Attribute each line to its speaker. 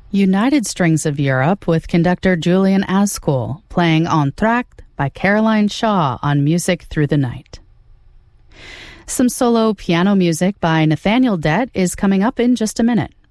Speaker 1: United Strings of Europe with conductor Julian Ascool, playing Entr'acte by Caroline Shaw on Music Through the Night. Some solo piano music by Nathaniel Dett is coming up in just a minute.